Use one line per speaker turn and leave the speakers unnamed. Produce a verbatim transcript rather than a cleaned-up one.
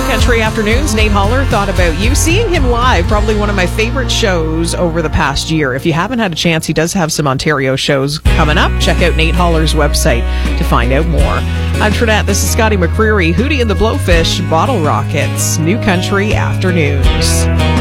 Country Afternoons. Nate Holler thought about you. Seeing him live, probably one of my favorite shows over the past year. If you haven't had a chance, he does have some Ontario shows coming up. Check out Nate Holler's website to find out more. I'm Trinette. This is Scotty McCreery. Hootie and the Blowfish, Bottle Rockets, New Country Afternoons.